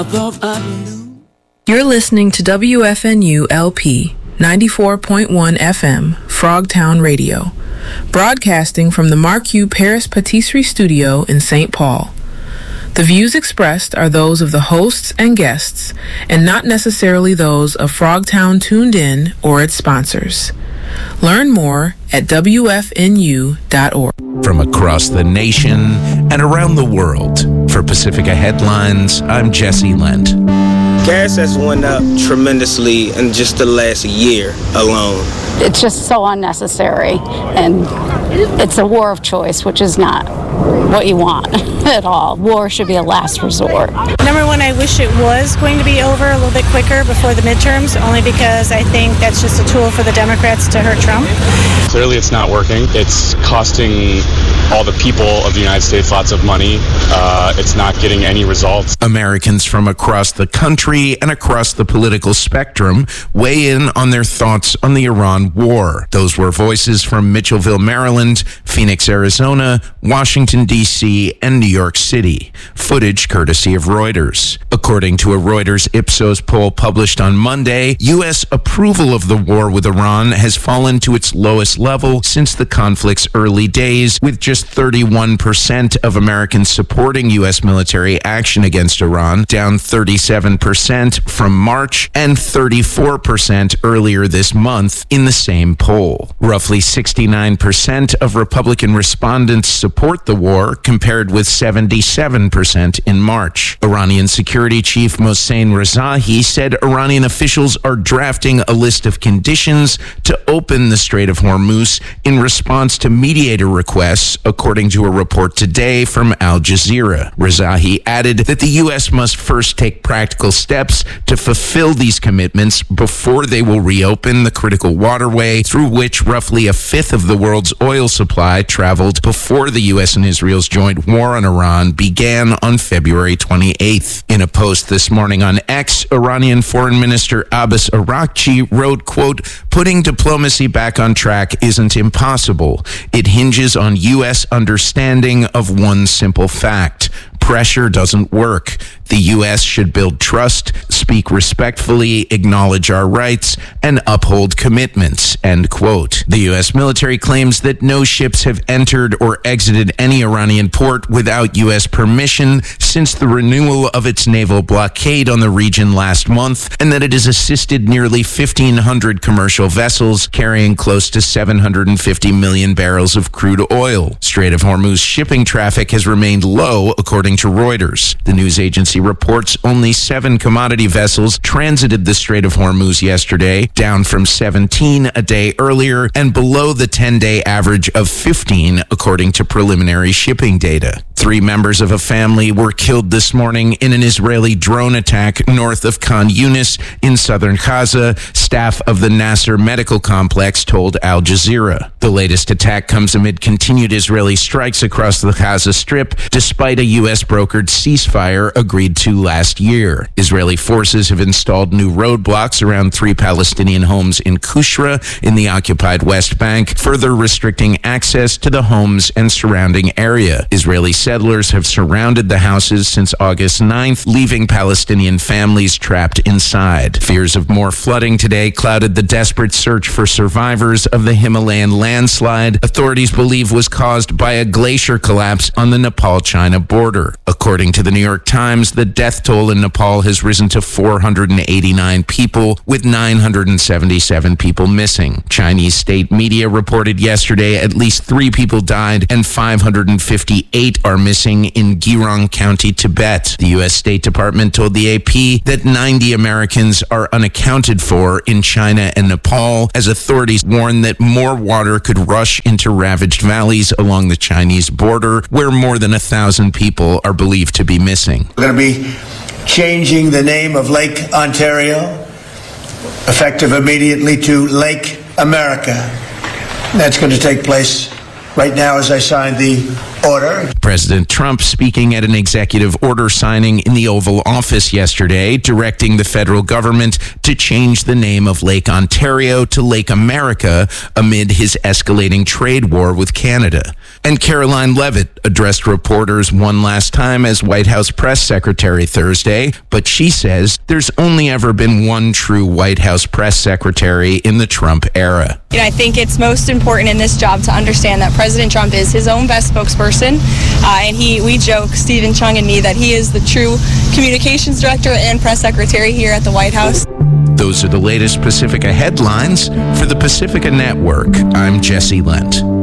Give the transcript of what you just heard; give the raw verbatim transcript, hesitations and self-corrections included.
You're listening to W F N U L P ninety-four point one F M, Frogtown Radio, broadcasting from the Marquis Paris Patisserie Studio in Saint Paul. The views expressed are those of the hosts and guests, and not necessarily those of Frogtown Tuned In or its sponsors. Learn more at W F N U dot org. From across the nation and around the world, for Pacifica Headlines, I'm Jesse Lent. Gas has went up tremendously in just the last year alone. It's just so unnecessary, and it's a war of choice, which is not what you want at all. War should be a last resort. Number one, I wish it was going to be over a little bit quicker before the midterms, only because I think that's just a tool for the Democrats to hurt Trump. Clearly it's not working. It's costing all the people of the United States lots of money. Uh, it's not getting any results. Americans from across the country and across the political spectrum weigh in on their thoughts on the Iran war. Those were voices from Mitchellville, Maryland, Phoenix, Arizona, Washington, D C, and New York City. Footage courtesy of Reuters. According to a Reuters Ipsos poll published on Monday, U S approval of the war with Iran has fallen to its lowest level since the conflict's early days, with just thirty-one percent of Americans supporting U S military action against Iran, down thirty-seven percent from March and thirty-four percent earlier this month in the same poll. Roughly sixty-nine percent of Republican respondents support the war, compared with seventy-seven percent in March. Iranian Security Chief Mohsen Rezaei said Iranian officials are drafting a list of conditions to open the Strait of Hormuz in response to mediator requests, according to a report today from Al Jazeera. Rezaei added that the U S must first take practical steps to fulfill these commitments before they will reopen the critical waterway through which roughly a fifth of the world's oil supply traveled before the U S and Israel's joint war on Iran began on February twenty-eighth. In a post this morning on X, Iranian Foreign Minister Abbas Araghchi wrote, quote, "Putting diplomacy back on track isn't impossible. It hinges on U S understanding of one simple fact. Pressure doesn't work. The U S should build trust, speak respectfully, acknowledge our rights, and uphold commitments," end quote. The U S military claims that no ships have entered or exited any Iranian port without U S permission since the renewal of its naval blockade on the region last month, and that it has assisted nearly fifteen hundred commercial vessels carrying close to seven hundred fifty million barrels of crude oil. Strait of Hormuz shipping traffic has remained low, according to Reuters. The news agency reports only seven commodity vessels transited the Strait of Hormuz yesterday, down from seventeen a day earlier and below the ten-day average of fifteen, according to preliminary shipping data. Three members of a family were killed this morning in an Israeli drone attack north of Khan Yunis in southern Gaza, staff of the Nasser Medical Complex told Al Jazeera. The latest attack comes amid continued Israeli strikes across the Gaza Strip, despite a U S-brokered ceasefire agreed to last year. Israeli forces have installed new roadblocks around three Palestinian homes in Kushra in the occupied West Bank, further restricting access to the homes and surrounding area. Israeli settlers have surrounded the houses since August ninth, leaving Palestinian families trapped inside. Fears of more flooding today clouded the desperate search for survivors of the Himalayan landslide authorities believe was caused by a glacier collapse on the Nepal-China border. According to the New York Times, the death toll in Nepal has risen to four hundred eighty-nine people, with nine hundred seventy-seven people missing. Chinese state media reported yesterday at least three people died and five hundred fifty-eight are missing in Gyeongsang County, Tibet. The U S State Department told the A P that ninety Americans are unaccounted for in China and Nepal, as authorities warn that more water could rush into ravaged valleys along the Chinese border, where more than a thousand people are believed to be missing. We're going to be changing the name of Lake Ontario, effective immediately, to Lake America. That's going to take place right now as I sign the order. President Trump speaking at an executive order signing in the Oval Office yesterday, directing the federal government to change the name of Lake Ontario to Lake America amid his escalating trade war with Canada. And Caroline Leavitt addressed reporters one last time as White House press secretary Thursday, but she says there's only ever been one true White House press secretary in the Trump era. You know, I think it's most important in this job to understand that President Trump is his own best spokesperson, uh, and he, we joke, Stephen Chung and me, that he is the true communications director and press secretary here at the White House. Those are the latest Pacifica headlines for the Pacifica Network. I'm Jesse Lent.